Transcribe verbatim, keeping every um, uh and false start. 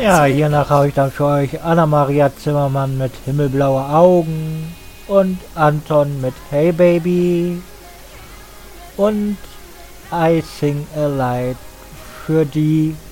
Ja, hiernach habe ich dann für euch Anna-Maria Zimmermann mit Himmelblaue Augen und Anton mit Hey Baby und I Sing a Light für die